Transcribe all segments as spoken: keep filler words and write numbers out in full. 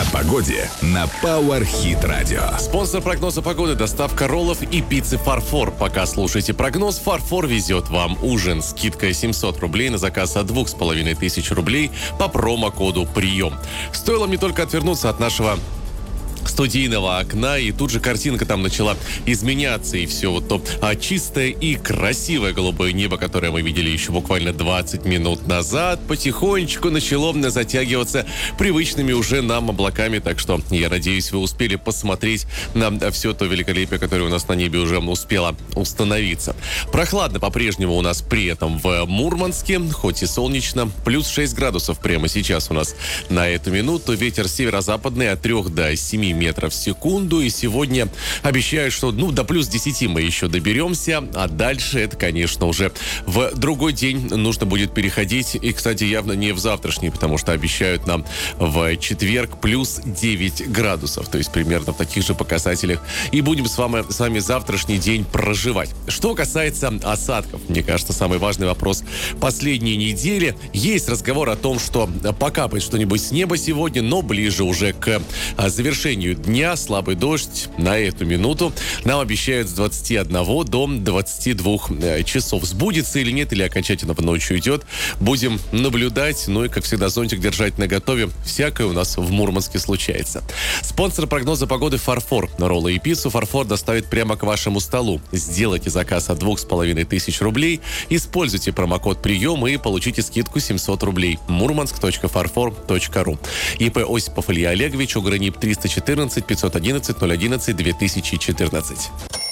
О погоде на Power Hit Radio. Спонсор прогноза погоды — доставка роллов и пиццы «Фарфор». Пока слушаете прогноз, «Фарфор» везет вам ужин. Скидка семьсот рублей на заказ от двух с половиной тысяч рублей по промокоду «Прием». Стоило мне только отвернуться от нашего студийного окна, и тут же картинка там начала изменяться, и все вот то а, чистое и красивое голубое небо, которое мы видели еще буквально двадцать минут назад, потихонечку начало затягиваться привычными уже нам облаками, так что я надеюсь, вы успели посмотреть на все то великолепие, которое у нас на небе уже успело установиться. Прохладно по-прежнему у нас при этом в Мурманске, хоть и солнечно, плюс шесть градусов прямо сейчас у нас на эту минуту, ветер северо-западный от трех до семи метров в секунду, и сегодня обещают, что ну до плюс десяти мы еще доберемся, а дальше это, конечно, уже в другой день нужно будет переходить, и, кстати, явно не в завтрашний, потому что обещают нам в четверг плюс девять градусов, то есть примерно в таких же показателях, и будем с вами, с вами завтрашний день проживать. Что касается осадков, мне кажется, самый важный вопрос последней недели. Есть разговор о том, что покапает что-нибудь с неба сегодня, но ближе уже к завершению дня слабый дождь на эту минуту нам обещают с двадцати одного до двадцати двух часов. Сбудется или нет, или окончательно в ночь уйдет, будем наблюдать. Ну и, как всегда, зонтик держать наготове. Всякое у нас в Мурманске случается. Спонсор прогноза погоды — «Фарфор». Роллы и пиццу «Фарфор» доставит прямо к вашему столу. Сделайте заказ от двух с половиной тысяч рублей, используйте промокод «Прием» и получите скидку семьсот рублей. мурманск точка фарфор точка ру. ИП Осипов Илья Олегович, УГРНИП триста четырнадцать пятьсот одиннадцать ноль одиннадцать две тысячи четырнадцать.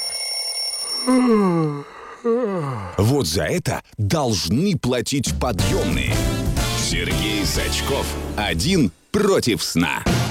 Вот за это должны платить подъемные. Сергей Сачков один против сна.